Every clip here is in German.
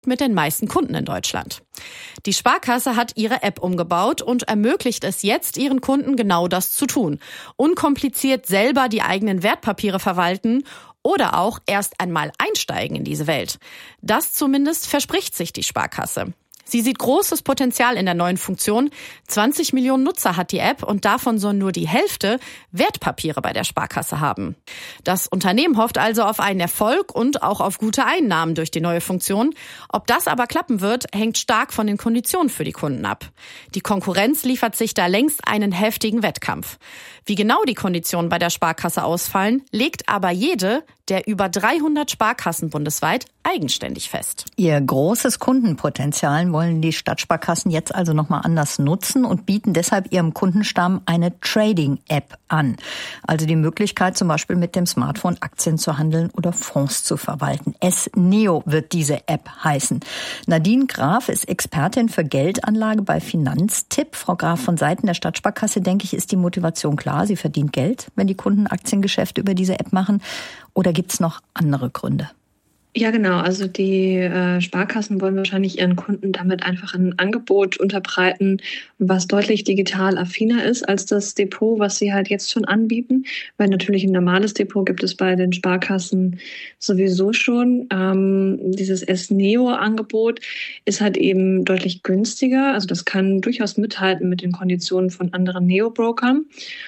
mit den meisten Kunden in Deutschland. Die Sparkasse hat ihre App umgebaut und ermöglicht es jetzt ihren Kunden genau das zu tun. Unkompliziert selber die eigenen Wertpapiere verwalten oder auch erst einmal einsteigen in diese Welt. Das zumindest verspricht sich die Sparkasse. Sie sieht großes Potenzial in der neuen Funktion. 20 Millionen Nutzer hat die App und davon sollen nur die Hälfte Wertpapiere bei der Sparkasse haben. Das Unternehmen hofft also auf einen Erfolg und auch auf gute Einnahmen durch die neue Funktion. Ob das aber klappen wird, hängt stark von den Konditionen für die Kunden ab. Die Konkurrenz liefert sich da längst einen heftigen Wettkampf. Wie genau die Konditionen bei der Sparkasse ausfallen, legt aber jede der über 300 Sparkassen bundesweit eigenständig fest. Ihr großes Kundenpotenzial wollen die Stadtsparkassen jetzt also nochmal anders nutzen und bieten deshalb ihrem Kundenstamm eine Trading-App an. Also die Möglichkeit, zum Beispiel mit dem Smartphone Aktien zu handeln oder Fonds zu verwalten. S-Neo wird diese App heißen. Nadine Graf ist Expertin für Geldanlage bei Finanztipp. Frau Graf, von Seiten der Stadtsparkasse, denke ich, ist die Motivation klar. Sie verdient Geld, wenn die Kunden Aktiengeschäfte über diese App machen. Oder gibt es noch andere Gründe? Ja, genau. Also die Sparkassen wollen wahrscheinlich ihren Kunden damit einfach ein Angebot unterbreiten, was deutlich digital affiner ist als das Depot, was sie halt jetzt schon anbieten. Weil natürlich ein normales Depot gibt es bei den Sparkassen sowieso schon. Dieses S-Neo-Angebot ist halt eben deutlich günstiger. Also das kann durchaus mithalten mit den Konditionen von anderen Neo-Brokern.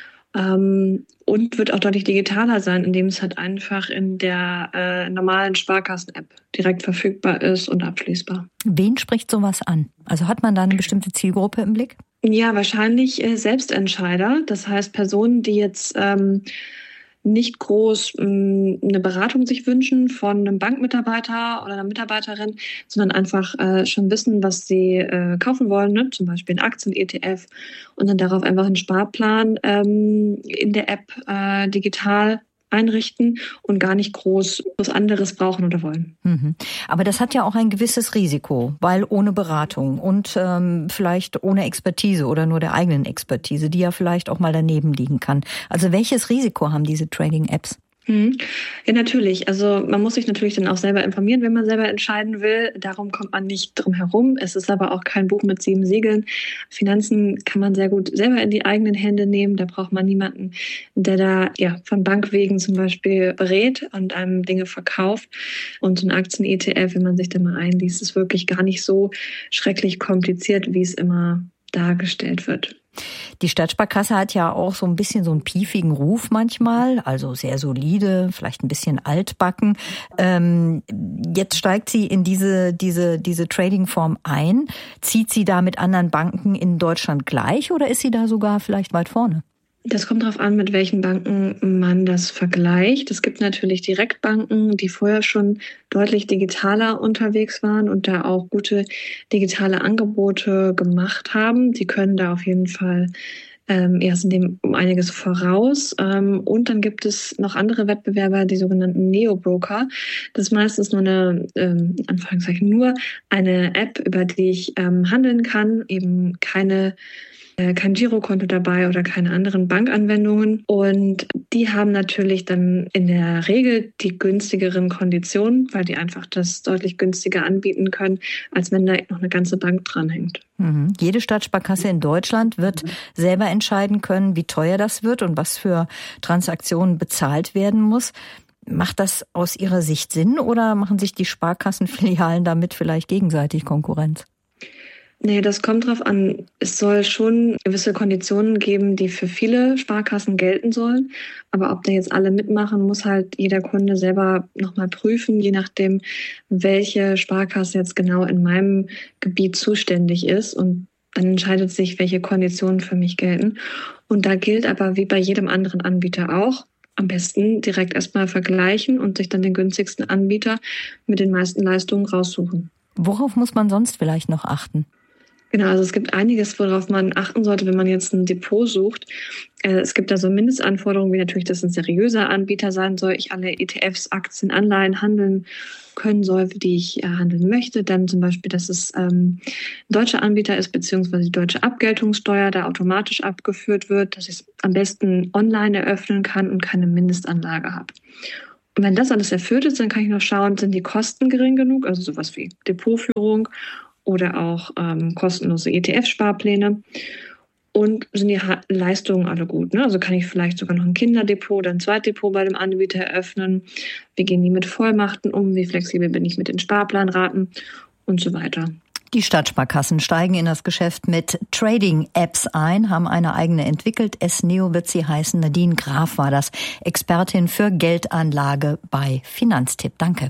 Und wird auch deutlich digitaler sein, indem es halt einfach in der normalen Sparkassen-App direkt verfügbar ist und abschließbar. Wen spricht sowas an? Also hat man da eine bestimmte Zielgruppe im Blick? Ja, wahrscheinlich Selbstentscheider. Das heißt Personen, die jetzt nicht groß eine Beratung sich wünschen von einem Bankmitarbeiter oder einer Mitarbeiterin, sondern einfach schon wissen, was sie kaufen wollen, ne? Zum Beispiel einen Aktien-ETF und dann darauf einfach einen Sparplan in der App digital einrichten und gar nicht groß was anderes brauchen oder wollen. Mhm. Aber das hat ja auch ein gewisses Risiko, weil ohne Beratung und vielleicht ohne Expertise oder nur der eigenen Expertise, die ja vielleicht auch mal daneben liegen kann. Also welches Risiko haben diese Trading-Apps? Ja, natürlich. Also man muss sich natürlich dann auch selber informieren, wenn man selber entscheiden will. Darum kommt man nicht drum herum. Es ist aber auch kein Buch mit 7 Siegeln. Finanzen kann man sehr gut selber in die eigenen Hände nehmen. Da braucht man niemanden, der da von Bankwegen zum Beispiel berät und einem Dinge verkauft. Und so ein Aktien-ETF, wenn man sich da mal einliest, ist wirklich gar nicht so schrecklich kompliziert, wie es immer dargestellt wird. Die Stadtsparkasse hat ja auch so ein bisschen so einen piefigen Ruf manchmal, also sehr solide, vielleicht ein bisschen altbacken. Jetzt steigt sie in diese Trading-Form ein. Zieht sie da mit anderen Banken in Deutschland gleich oder ist sie da sogar vielleicht weit vorne? Das kommt darauf an, mit welchen Banken man das vergleicht. Es gibt natürlich Direktbanken, die vorher schon deutlich digitaler unterwegs waren und da auch gute digitale Angebote gemacht haben. Die können da auf jeden Fall sind dem um einiges voraus. Und dann gibt es noch andere Wettbewerber, die sogenannten Neo-Broker. Das ist meistens nur Anführungszeichen nur eine App, über die ich handeln kann, eben kein Girokonto dabei oder keine anderen Bankanwendungen. Und die haben natürlich dann in der Regel die günstigeren Konditionen, weil die einfach das deutlich günstiger anbieten können, als wenn da noch eine ganze Bank dranhängt. Jede Stadtsparkasse in Deutschland wird selber entscheiden können, wie teuer das wird und was für Transaktionen bezahlt werden muss. Macht das aus Ihrer Sicht Sinn oder machen sich die Sparkassenfilialen damit vielleicht gegenseitig Konkurrenz? Nee, das kommt drauf an. Es soll schon gewisse Konditionen geben, die für viele Sparkassen gelten sollen. Aber ob da jetzt alle mitmachen, muss halt jeder Kunde selber nochmal prüfen, je nachdem, welche Sparkasse jetzt genau in meinem Gebiet zuständig ist. Und dann entscheidet sich, welche Konditionen für mich gelten. Und da gilt aber wie bei jedem anderen Anbieter auch, am besten direkt erstmal vergleichen und sich dann den günstigsten Anbieter mit den meisten Leistungen raussuchen. Worauf muss man sonst vielleicht noch achten? Genau, also es gibt einiges, worauf man achten sollte, wenn man jetzt ein Depot sucht. Es gibt da so Mindestanforderungen, wie natürlich, dass ein seriöser Anbieter sein soll. Ich alle ETFs, Aktien, Anleihen handeln können soll, die ich handeln möchte. Dann zum Beispiel, dass es ein deutscher Anbieter ist, beziehungsweise die deutsche Abgeltungssteuer da automatisch abgeführt wird, dass ich es am besten online eröffnen kann und keine Mindestanlage habe. Und wenn das alles erfüllt ist, dann kann ich noch schauen, sind die Kosten gering genug, also sowas wie Depotführung oder auch kostenlose ETF-Sparpläne. Und sind die Leistungen alle gut? Ne? Also kann ich vielleicht sogar noch ein Kinderdepot oder ein Zweitdepot bei dem Anbieter eröffnen? Wie gehen die mit Vollmachten um? Wie flexibel bin ich mit den Sparplanraten? Und so weiter. Die Stadtsparkassen steigen in das Geschäft mit Trading-Apps ein, haben eine eigene entwickelt. S-Neo wird sie heißen. Nadine Graf war das, Expertin für Geldanlage bei Finanztipp. Danke.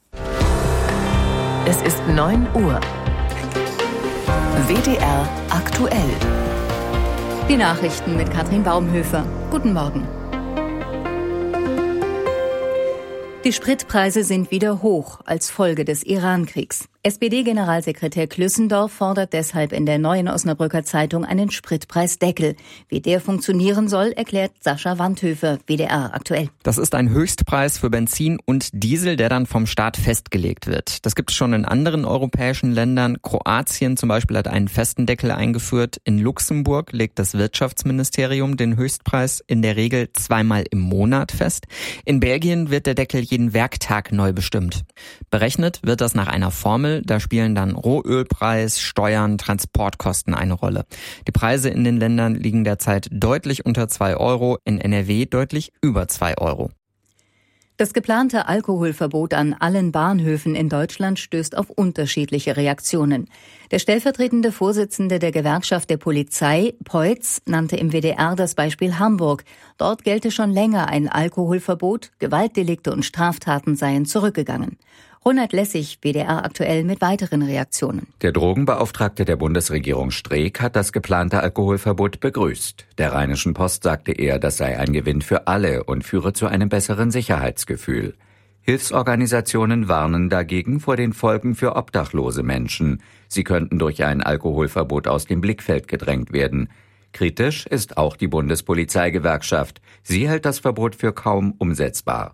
Es ist 9 Uhr. WDR aktuell. Die Nachrichten mit Katrin Baumhöfer. Guten Morgen. Die Spritpreise sind wieder hoch als Folge des Iran-Kriegs. SPD-Generalsekretär Klüssendorf fordert deshalb in der Neuen Osnabrücker Zeitung einen Spritpreisdeckel. Wie der funktionieren soll, erklärt Sascha Wandhöfer, WDR aktuell. Das ist ein Höchstpreis für Benzin und Diesel, der dann vom Staat festgelegt wird. Das gibt es schon in anderen europäischen Ländern. Kroatien zum Beispiel hat einen festen Deckel eingeführt. In Luxemburg legt das Wirtschaftsministerium den Höchstpreis in der Regel 2-mal im Monat fest. In Belgien wird der Deckel jeden Werktag neu bestimmt. Berechnet wird das nach einer Formel. Da spielen dann Rohölpreis, Steuern, Transportkosten eine Rolle. Die Preise in den Ländern liegen derzeit deutlich unter 2 Euro, in NRW deutlich über 2 Euro. Das geplante Alkoholverbot an allen Bahnhöfen in Deutschland stößt auf unterschiedliche Reaktionen. Der stellvertretende Vorsitzende der Gewerkschaft der Polizei, Peutz, nannte im WDR das Beispiel Hamburg. Dort gelte schon länger ein Alkoholverbot, Gewaltdelikte und Straftaten seien zurückgegangen. Ronald Lessig, WDR aktuell mit weiteren Reaktionen. Der Drogenbeauftragte der Bundesregierung Streeck hat das geplante Alkoholverbot begrüßt. Der Rheinischen Post sagte er, das sei ein Gewinn für alle und führe zu einem besseren Sicherheitsgefühl. Hilfsorganisationen warnen dagegen vor den Folgen für obdachlose Menschen. Sie könnten durch ein Alkoholverbot aus dem Blickfeld gedrängt werden. Kritisch ist auch die Bundespolizeigewerkschaft. Sie hält das Verbot für kaum umsetzbar.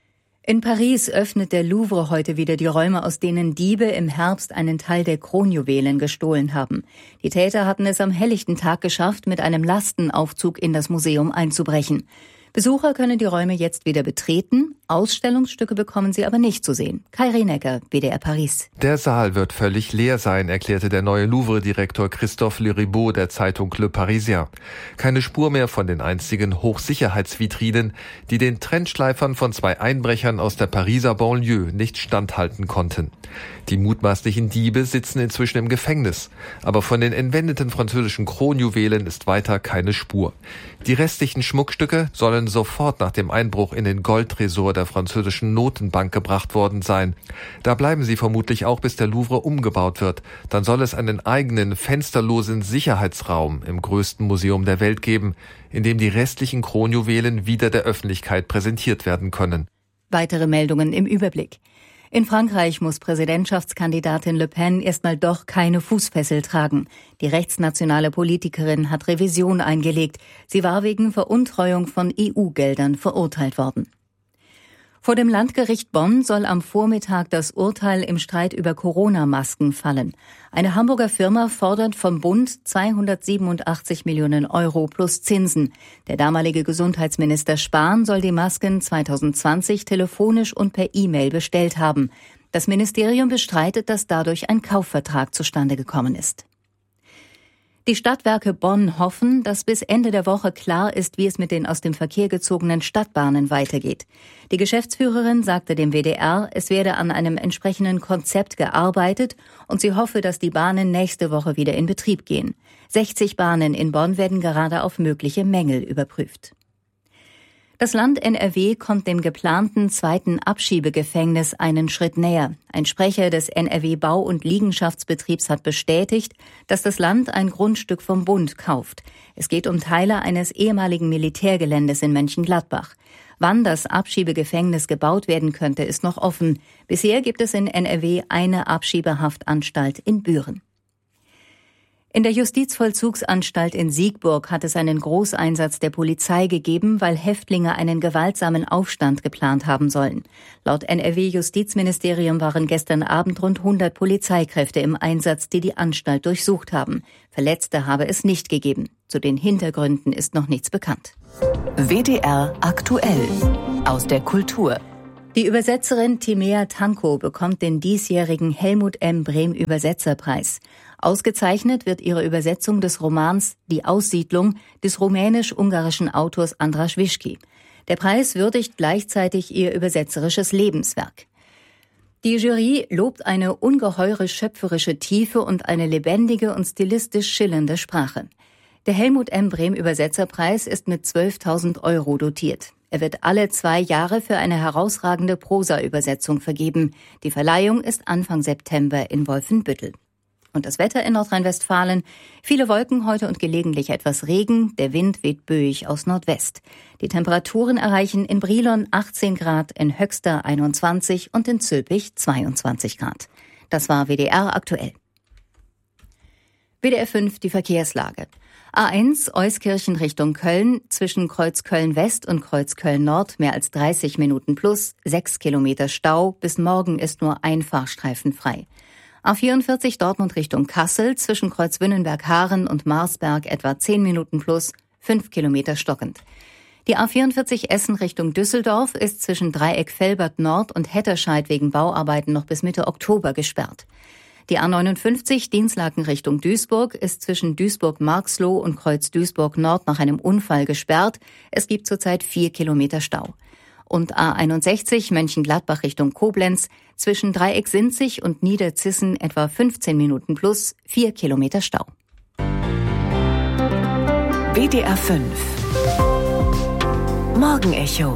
In Paris öffnet der Louvre heute wieder die Räume, aus denen Diebe im Herbst einen Teil der Kronjuwelen gestohlen haben. Die Täter hatten es am helllichten Tag geschafft, mit einem Lastenaufzug in das Museum einzubrechen. Besucher können die Räume jetzt wieder betreten, Ausstellungsstücke bekommen sie aber nicht zu sehen. Kai Rienecker, WDR Paris. Der Saal wird völlig leer sein, erklärte der neue Louvre-Direktor Christophe Leribaud der Zeitung Le Parisien. Keine Spur mehr von den einstigen Hochsicherheitsvitrinen, die den Trendschleifern von 2 Einbrechern aus der Pariser Banlieue nicht standhalten konnten. Die mutmaßlichen Diebe sitzen inzwischen im Gefängnis, aber von den entwendeten französischen Kronjuwelen ist weiter keine Spur. Die restlichen Schmuckstücke sollen sofort nach dem Einbruch in den Goldtresor der französischen Notenbank gebracht worden sein. Da bleiben sie vermutlich auch, bis der Louvre umgebaut wird. Dann soll es einen eigenen, fensterlosen Sicherheitsraum im größten Museum der Welt geben, in dem die restlichen Kronjuwelen wieder der Öffentlichkeit präsentiert werden können. Weitere Meldungen im Überblick. In Frankreich muss Präsidentschaftskandidatin Le Pen erstmal doch keine Fußfessel tragen. Die rechtsnationale Politikerin hat Revision eingelegt. Sie war wegen Veruntreuung von EU-Geldern verurteilt worden. Vor dem Landgericht Bonn soll am Vormittag das Urteil im Streit über Corona-Masken fallen. Eine Hamburger Firma fordert vom Bund 287 Millionen Euro plus Zinsen. Der damalige Gesundheitsminister Spahn soll die Masken 2020 telefonisch und per E-Mail bestellt haben. Das Ministerium bestreitet, dass dadurch ein Kaufvertrag zustande gekommen ist. Die Stadtwerke Bonn hoffen, dass bis Ende der Woche klar ist, wie es mit den aus dem Verkehr gezogenen Stadtbahnen weitergeht. Die Geschäftsführerin sagte dem WDR, es werde an einem entsprechenden Konzept gearbeitet und sie hoffe, dass die Bahnen nächste Woche wieder in Betrieb gehen. 60 Bahnen in Bonn werden gerade auf mögliche Mängel überprüft. Das Land NRW kommt dem geplanten 2. Abschiebegefängnis einen Schritt näher. Ein Sprecher des NRW Bau- und Liegenschaftsbetriebs hat bestätigt, dass das Land ein Grundstück vom Bund kauft. Es geht um Teile eines ehemaligen Militärgeländes in Mönchengladbach. Wann das Abschiebegefängnis gebaut werden könnte, ist noch offen. Bisher gibt es in NRW eine Abschiebehaftanstalt in Büren. In der Justizvollzugsanstalt in Siegburg hat es einen Großeinsatz der Polizei gegeben, weil Häftlinge einen gewaltsamen Aufstand geplant haben sollen. Laut NRW-Justizministerium waren gestern Abend rund 100 Polizeikräfte im Einsatz, die die Anstalt durchsucht haben. Verletzte habe es nicht gegeben. Zu den Hintergründen ist noch nichts bekannt. WDR aktuell aus der Kultur. Die Übersetzerin Timea Tanko bekommt den diesjährigen Helmut M. Brehm Übersetzerpreis. Ausgezeichnet wird ihre Übersetzung des Romans Die Aussiedlung des rumänisch-ungarischen Autors Andras Wischki. Der Preis würdigt gleichzeitig ihr übersetzerisches Lebenswerk. Die Jury lobt eine ungeheure schöpferische Tiefe und eine lebendige und stilistisch schillernde Sprache. Der Helmut M. Brehm Übersetzerpreis ist mit 12.000 € dotiert. Er wird alle 2 Jahre für eine herausragende Prosa-Übersetzung vergeben. Die Verleihung ist Anfang September in Wolfenbüttel. Und das Wetter in Nordrhein-Westfalen: viele Wolken heute und gelegentlich etwas Regen. Der Wind weht böig aus Nordwest. Die Temperaturen erreichen in Brilon 18 Grad, in Höxter 21 und in Zülpich 22 Grad. Das war WDR aktuell. WDR 5, die Verkehrslage. A1 Euskirchen Richtung Köln, zwischen Kreuz Köln-West und Kreuz Köln-Nord mehr als 30 Minuten plus, 6 Kilometer Stau, bis morgen ist nur ein Fahrstreifen frei. A44 Dortmund Richtung Kassel, zwischen Kreuz Wünnenberg-Haaren und Marsberg etwa 10 Minuten plus, 5 Kilometer stockend. Die A44 Essen Richtung Düsseldorf ist zwischen Dreieck Velbert Nord und Hetterscheid wegen Bauarbeiten noch bis Mitte Oktober gesperrt. Die A59 Dinslaken Richtung Duisburg ist zwischen Duisburg-Marxloh und Kreuz Duisburg-Nord nach einem Unfall gesperrt. Es gibt zurzeit 4 Kilometer Stau. Und A61 Mönchengladbach Richtung Koblenz, zwischen Dreieck Sinzig und Niederzissen etwa 15 Minuten plus, 4 Kilometer Stau. WDR 5 Morgenecho.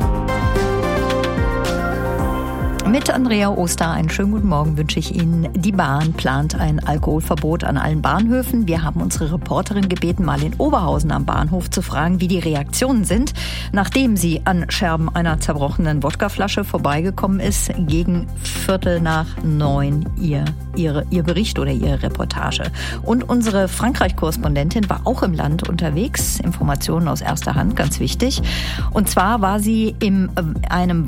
Mit Andrea Oster einen schönen guten Morgen wünsche ich Ihnen. Die Bahn plant ein Alkoholverbot an allen Bahnhöfen. Wir haben unsere Reporterin gebeten, mal in Oberhausen am Bahnhof zu fragen, wie die Reaktionen sind, nachdem sie an Scherben einer zerbrochenen Wodkaflasche vorbeigekommen ist. Gegen 8:45 ihr Bericht oder ihre Reportage. Und unsere Frankreich-Korrespondentin war auch im Land unterwegs. Informationen aus erster Hand, ganz wichtig. Und zwar war sie in einem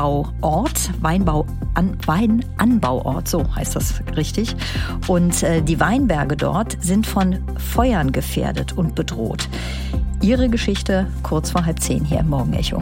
Weinanbauort, so heißt das richtig. Und die Weinberge dort sind von Feuern gefährdet und bedroht. Ihre Geschichte kurz vor 9:30 hier im Morgenecho.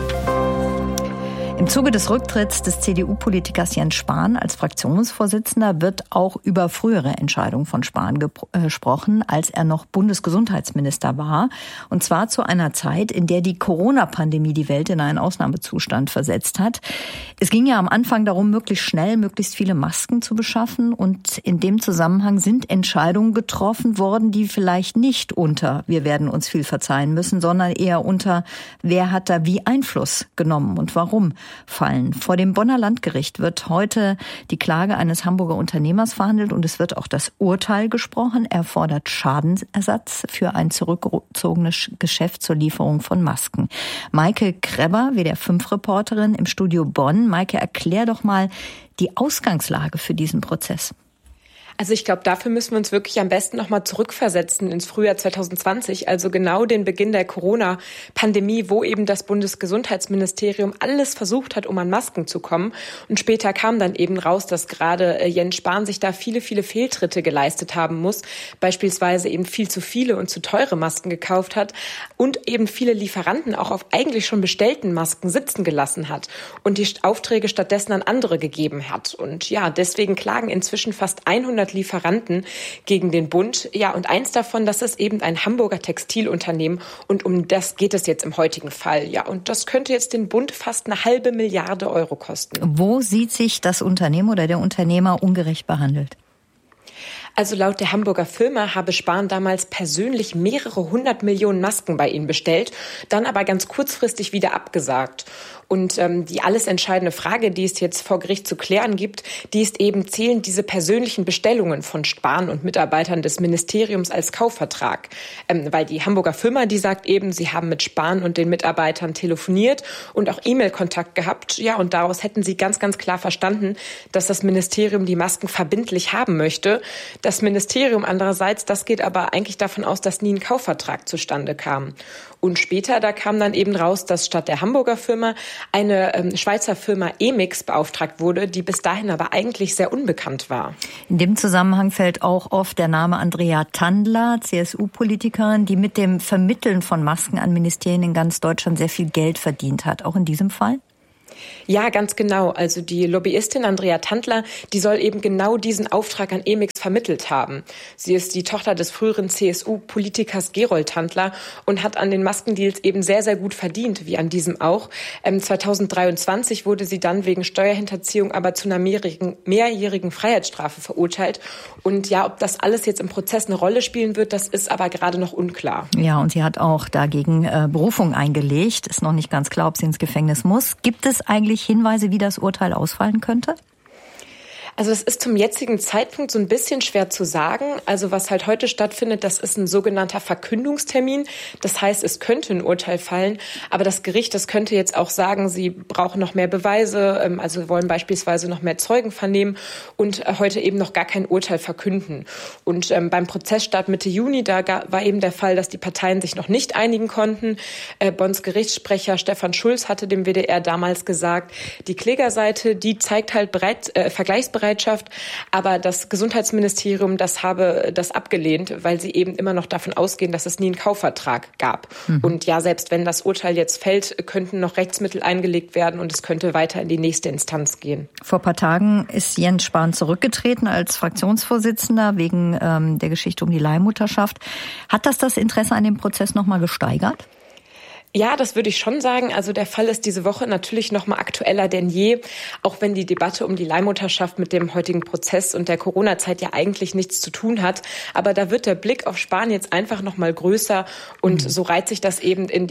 Im Zuge des Rücktritts des CDU-Politikers Jens Spahn als Fraktionsvorsitzender wird auch über frühere Entscheidungen von Spahn gesprochen, als er noch Bundesgesundheitsminister war. Und zwar zu einer Zeit, in der die Corona-Pandemie die Welt in einen Ausnahmezustand versetzt hat. Es ging ja am Anfang darum, möglichst schnell, möglichst viele Masken zu beschaffen. Und in dem Zusammenhang sind Entscheidungen getroffen worden, die vielleicht nicht unter "wir werden uns viel verzeihen müssen", sondern eher unter "wer hat da wie Einfluss genommen und warum" fallen. Vor dem Bonner Landgericht wird heute die Klage eines Hamburger Unternehmers verhandelt und es wird auch das Urteil gesprochen. Er fordert Schadensersatz für ein zurückgezogenes Geschäft zur Lieferung von Masken. Maike Kreber, WDR 5-Reporterin im Studio Bonn. Maike, erklär doch mal die Ausgangslage für diesen Prozess. Also ich glaube, dafür müssen wir uns wirklich am besten nochmal zurückversetzen ins Frühjahr 2020, also genau den Beginn der Corona-Pandemie, wo eben das Bundesgesundheitsministerium alles versucht hat, um an Masken zu kommen. Und später kam dann eben raus, dass gerade Jens Spahn sich da viele Fehltritte geleistet haben muss, beispielsweise eben viel zu viele und zu teure Masken gekauft hat und eben viele Lieferanten auch auf eigentlich schon bestellten Masken sitzen gelassen hat und die Aufträge stattdessen an andere gegeben hat. Und ja, deswegen klagen inzwischen fast 100 Lieferanten gegen den Bund. Ja, und eins davon, das ist eben ein Hamburger Textilunternehmen und um das geht es jetzt im heutigen Fall. Ja, und das könnte jetzt den Bund fast 1,5 Milliarde € kosten. Wo sieht sich das Unternehmen oder der Unternehmer ungerecht behandelt? Also laut der Hamburger Firma habe Spahn damals persönlich mehrere 100 Millionen Masken bei ihnen bestellt, dann aber ganz kurzfristig wieder abgesagt. Und die alles entscheidende Frage, die es jetzt vor Gericht zu klären gibt, die ist eben, zählen diese persönlichen Bestellungen von Spahn und Mitarbeitern des Ministeriums als Kaufvertrag? Weil die Hamburger Firma, die sagt eben, sie haben mit Spahn und den Mitarbeitern telefoniert und auch E-Mail-Kontakt gehabt. Ja, und daraus hätten sie ganz klar verstanden, dass das Ministerium die Masken verbindlich haben möchte. Das Ministerium andererseits, das geht aber eigentlich davon aus, dass nie ein Kaufvertrag zustande kam. Und später, da kam dann eben raus, dass statt der Hamburger Firma eine Schweizer Firma Emix beauftragt wurde, die bis dahin aber eigentlich sehr unbekannt war. In dem Zusammenhang fällt auch oft der Name Andrea Tandler, CSU-Politikerin, die mit dem Vermitteln von Masken an Ministerien in ganz Deutschland sehr viel Geld verdient hat. Auch in diesem Fall? Ja, ganz genau. Also die Lobbyistin Andrea Tandler, die soll eben genau diesen Auftrag an Emix vermittelt haben. Sie ist die Tochter des früheren CSU-Politikers Gerold Tandler und hat an den Maskendeals eben sehr, sehr gut verdient, wie an diesem auch. 2023 wurde sie dann wegen Steuerhinterziehung aber zu einer mehrjährigen Freiheitsstrafe verurteilt. Und ja, ob das alles jetzt im Prozess eine Rolle spielen wird, das ist aber gerade noch unklar. Ja, und sie hat auch dagegen Berufung eingelegt. Ist noch nicht ganz klar, ob sie ins Gefängnis muss. Gibt es eigentlich Hinweise, wie das Urteil ausfallen könnte? Also es ist zum jetzigen Zeitpunkt so ein bisschen schwer zu sagen. Also was halt heute stattfindet, das ist ein sogenannter Verkündungstermin. Das heißt, es könnte ein Urteil fallen, aber das Gericht, das könnte jetzt auch sagen, sie brauchen noch mehr Beweise, also wollen beispielsweise noch mehr Zeugen vernehmen und heute eben noch gar kein Urteil verkünden. Und beim Prozessstart Mitte Juni, da war eben der Fall, dass die Parteien sich noch nicht einigen konnten. Bonns Gerichtssprecher Stefan Schulz hatte dem WDR damals gesagt, die Klägerseite, die zeigt halt Vergleichsbereitschaft, aber das Gesundheitsministerium, das habe das abgelehnt, weil sie eben immer noch davon ausgehen, dass es nie einen Kaufvertrag gab. Und ja, selbst wenn das Urteil jetzt fällt, könnten noch Rechtsmittel eingelegt werden und es könnte weiter in die nächste Instanz gehen. Vor ein paar Tagen ist Jens Spahn zurückgetreten als Fraktionsvorsitzender wegen der Geschichte um die Leihmutterschaft. Hat das Interesse an dem Prozess nochmal gesteigert? Ja, das würde ich schon sagen. Also der Fall ist diese Woche natürlich noch mal aktueller denn je, auch wenn die Debatte um die Leihmutterschaft mit dem heutigen Prozess und der Corona-Zeit ja eigentlich nichts zu tun hat. Aber da wird der Blick auf Spahn jetzt einfach noch mal größer und so reiht sich das eben in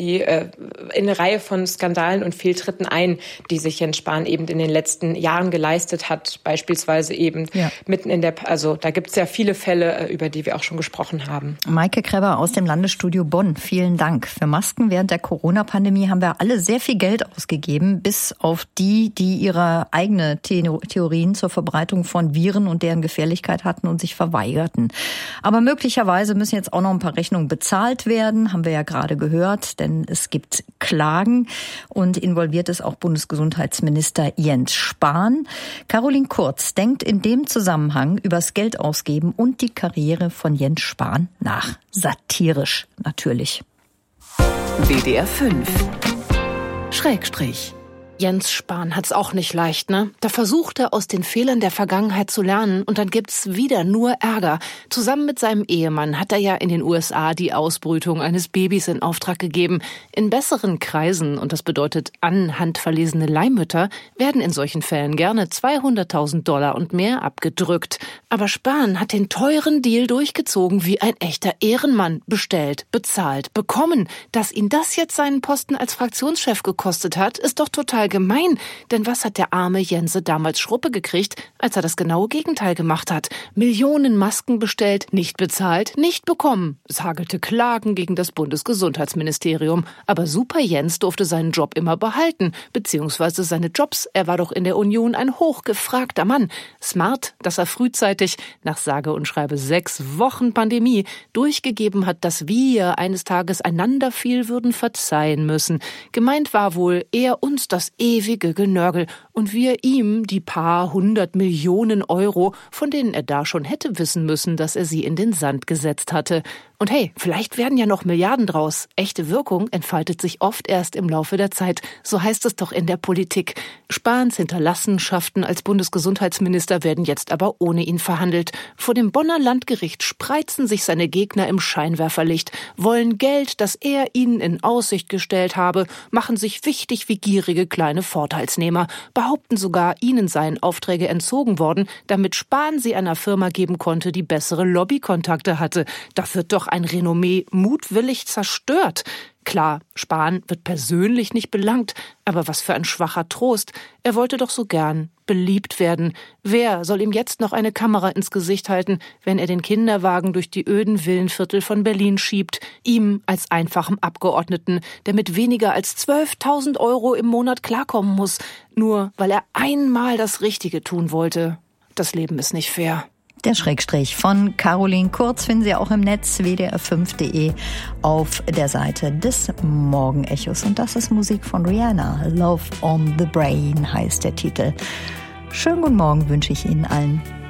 eine Reihe von Skandalen und Fehltritten ein, die sich Jens Spahn eben in den letzten Jahren geleistet hat. Beispielsweise eben mitten also da gibt es ja viele Fälle, über die wir auch schon gesprochen haben. Maike Kreber aus dem Landesstudio Bonn, vielen Dank. Für Masken während der Corona-Pandemie haben wir alle sehr viel Geld ausgegeben, bis auf die ihre eigene Theorien zur Verbreitung von Viren und deren Gefährlichkeit hatten und sich verweigerten. Aber möglicherweise müssen jetzt auch noch ein paar Rechnungen bezahlt werden, haben wir ja gerade gehört, denn es gibt Klagen und involviert ist auch Bundesgesundheitsminister Jens Spahn. Caroline Kurz denkt in dem Zusammenhang übers Geld ausgeben und die Karriere von Jens Spahn nach. Satirisch natürlich. WDR 5 /. Jens Spahn hat's auch nicht leicht, ne? Da versucht er, aus den Fehlern der Vergangenheit zu lernen und dann gibt's wieder nur Ärger. Zusammen mit seinem Ehemann hat er ja in den USA die Ausbrütung eines Babys in Auftrag gegeben. In besseren Kreisen, und das bedeutet an handverlesene Leihmütter, werden in solchen Fällen gerne $200.000 und mehr abgedrückt. Aber Spahn hat den teuren Deal durchgezogen wie ein echter Ehrenmann. Bestellt, bezahlt, bekommen. Dass ihn das jetzt seinen Posten als Fraktionschef gekostet hat, ist doch total gemein, denn was hat der arme Jense damals Schruppe gekriegt, als er das genaue Gegenteil gemacht hat? Millionen Masken bestellt, nicht bezahlt, nicht bekommen. Es hagelte Klagen gegen das Bundesgesundheitsministerium. Aber Super Jens durfte seinen Job immer behalten, beziehungsweise seine Jobs. Er war doch in der Union ein hochgefragter Mann. Smart, dass er frühzeitig, nach sage und schreibe 6 Wochen Pandemie, durchgegeben hat, dass wir eines Tages einander viel würden verzeihen müssen. Gemeint war wohl, er uns das ewige Genörgel und wir ihm die paar 100 Millionen Euro, von denen er da schon hätte wissen müssen, dass er sie in den Sand gesetzt hatte. Und hey, vielleicht werden ja noch Milliarden draus. Echte Wirkung entfaltet sich oft erst im Laufe der Zeit. So heißt es doch in der Politik. Spahns Hinterlassenschaften als Bundesgesundheitsminister werden jetzt aber ohne ihn verhandelt. Vor dem Bonner Landgericht spreizen sich seine Gegner im Scheinwerferlicht, wollen Geld, das er ihnen in Aussicht gestellt habe, machen sich wichtig wie gierige kleine Vorteilsnehmer, behaupten sogar, ihnen seien Aufträge entzogen worden, damit Spahn sie einer Firma geben konnte, die bessere Lobbykontakte hatte. Da wird doch ein Renommee mutwillig zerstört. Klar, Spahn wird persönlich nicht belangt, aber was für ein schwacher Trost. Er wollte doch so gern beliebt werden. Wer soll ihm jetzt noch eine Kamera ins Gesicht halten, wenn er den Kinderwagen durch die öden Villenviertel von Berlin schiebt? Ihm als einfachem Abgeordneten, der mit weniger als 12.000 Euro im Monat klarkommen muss, nur weil er einmal das Richtige tun wollte. Das Leben ist nicht fair. Der Schrägstrich von Caroline Kurz finden Sie auch im Netz wdr5.de auf der Seite des Morgenechos. Und das ist Musik von Rihanna. Love on the Brain heißt der Titel. Schönen guten Morgen wünsche ich Ihnen allen.